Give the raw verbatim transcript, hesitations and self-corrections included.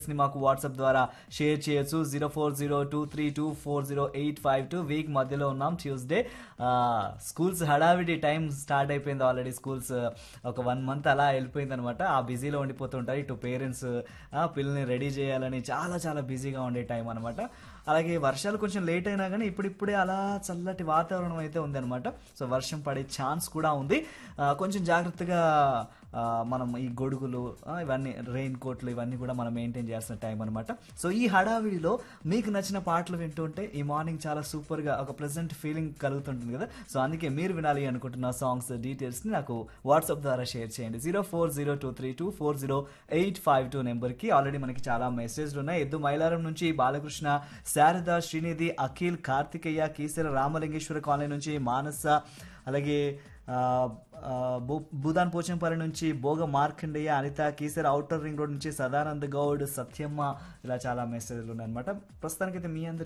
ని మాకు వాట్సాప్ ద్వారా షేర్ చేయొచ్చు. Zero four zero two three two four zero eight five two. Week మధ్యలో ఉన్నాం, ట్యూస్డే. స్కూల్స్ హడావిడి టైం స్టార్ట్ అయిపోయింది ఆల్రెడీ. స్కూల్స్ ఒక వన్ మంత్ అలా వెళ్ళిపోయింది అనమాట. ఆ బిజీలో ఉండిపోతుంటారు. ఇటు పేరెంట్స్ పిల్లల్ని రెడీ చేయాలని చాలా చాలా బిజీగా ఉండే టైం అనమాట. అలాగే వర్షాలు కొంచెం లేట్ అయినా కానీ ఇప్పుడిప్పుడే అలా చల్లటి వాతావరణం అయితే ఉందన్నమాట. సో వర్షం పడే ఛాన్స్ కూడా ఉంది. ఆ, కొంచెం జాగ్రత్తగా ఆ, మనం ఈ గొడుగులు ఆ, ఇవన్నీ రెయిన్ కోట్లు ఇవన్నీ కూడా మనం మెయింటైన్ చేస్తున్న టైం అనమాట. సో ఈ హడావిడిలో మీకు నచ్చిన పాటలు వింటుంటే ఈ మార్నింగ్ చాలా సూపర్గా ఒక ప్లెజెంట్ ఫీలింగ్ కలుగుతుంటుంది కదా. సో అందుకే మీరు వినాలి అనుకుంటున్న సాంగ్స్ డీటెయిల్స్ని నాకు వాట్సాప్ ద్వారా షేర్ చేయండి. Zero four zero two three two four zero eight five two నెంబర్కి. ఆల్రెడీ మనకి చాలా మెసేజ్లు ఉన్నాయి. ఎద్దు మైలారం నుంచి బాలకృష్ణ, శారద, శ్రీనిధి, అఖిల్, కార్తికేయ, కీసర, రామలింగేశ్వర కాలనీ నుంచి మానస, అలాగే ఆ, ఆ, భూ- భూదాన్ పోచంపల్లి నుంచి భోగ Markandeya, Anitha, Keesara, outer ring road నుంచి సదానంద్ గౌడ్, సత్యమ్మ, ఇలా చాలా మెసేజ్లు ఉన్నాయన్నమాట. ప్రస్తుతానికైతే మీ అందరి